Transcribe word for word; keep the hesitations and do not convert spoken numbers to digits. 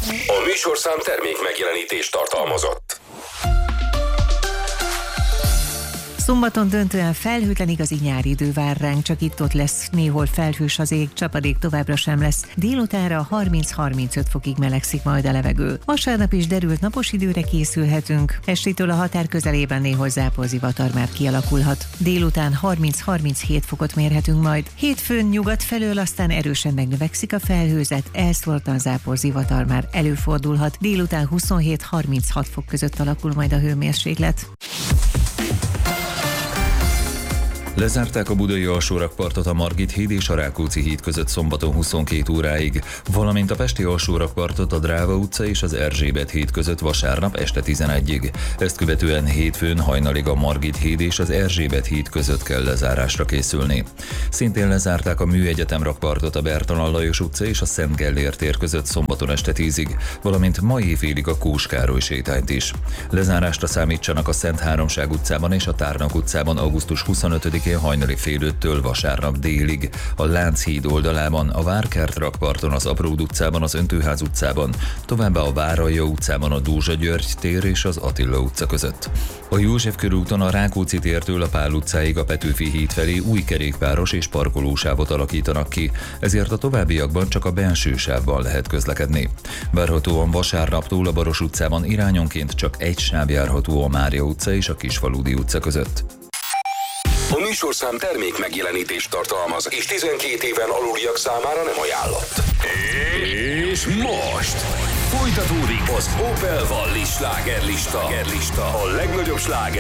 A műsorszám termék megjelenítést tartalmazott. Szombaton döntően felhőtlen igazi nyári idő vár ránk, csak itt-ott lesz néhol felhős az ég, csapadék továbbra sem lesz. Délutánra harminc-harmincöt fokig melegszik majd a levegő. Vasárnap is derült napos időre készülhetünk. Estétől a határ közelében néhol záporzivatar már kialakulhat. Délután harminc-harminchét fokot mérhetünk majd. Hétfőn nyugat felől aztán erősen megnövekszik a felhőzet, elszórtan záporzivatar már előfordulhat. Délután huszonhét-harminchat fok között alakul majd a hőmérséklet. Lezárták a budai alsórakpartot a Margit híd és a Rákóczi híd között szombaton huszonkét óráig, valamint a pesti alsórakpartot a Dráva utca és az Erzsébet híd között vasárnap este tizenegyig. Ezt követően hétfőn hajnalig a Margit híd és az Erzsébet híd között kell lezárásra készülni. Szintén lezárták a Műegyetem rakpartot a Bertalan Lajos utca és a Szent Gellért tér között szombaton este tízig, valamint ma éjfélig a Kós Károly sétányt is. Lezárásra számítsanak a Szent Háromság utcában és a Tárnak utcában augusztus huszonötödikén hajnali fél öttől vasárnap délig, a Lánchíd oldalában, a Várkert rakparton, az Apród utcában, az Öntőház utcában, továbbá a Váralja utcában a Dózsa György tér és az Attila utca között. A József körúton a Rákóczi tértől a Pál utcáig a Petőfi híd felé új kerékpáros és parkolósávot alakítanak ki, ezért a továbbiakban csak a belső sávban lehet közlekedni. Várhatóan vasárnaptól a Baros utcában irányonként csak egy sáv járható a Mária utca és a Kisfaludy utca között. A műsorszám termék megjelenítést tartalmaz, és tizenkét éven aluliak számára nem ajánlott. És most folytatódik az Opel Wallis slágerlista. A legnagyobb sláger